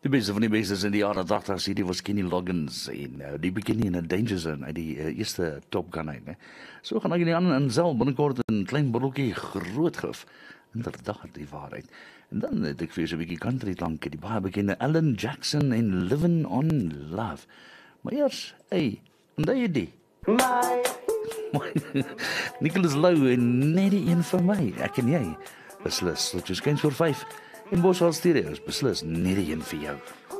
Die beste van die bestes in die jare 80 hierdie was Kenny Loggins en die beginning in 'n Danger Zone uit die eerste Top Gun uit, né? So gaan ek die ander in self binnekort 'n klein botteltjie groot gif. Inderdaad, die waarheid. En dan het ek vir so 'n bietjie country klanke, die baie bekende Alan Jackson en Living on Love. Maar eers, en daai die. Nicholas Lou en net die een van my, ek en jy. Beslis, tot jy skens voor 5 en Boswell Studios, beslis net die een vir jou.